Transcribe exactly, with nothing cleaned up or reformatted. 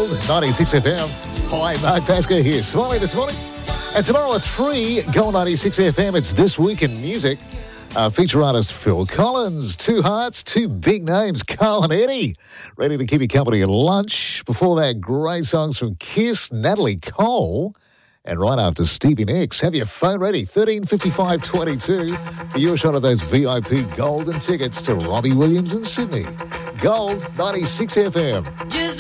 Gold, ninety-six F M. Hi, Mark Pascoe here. Smiley this morning. And tomorrow at three, Gold ninety-six F M, it's This Week in Music. Uh, feature artist Phil Collins, Two Hearts, two big names, Carl and Eddie. Ready to keep you company at lunch. Before that, great songs from Kiss, Natalie Cole. And right after, Stevie Nicks. Have your phone ready, thirteen fifty-five twenty-two, for your shot of those V I P golden tickets to Robbie Williams in Sydney. Gold ninety-six F M.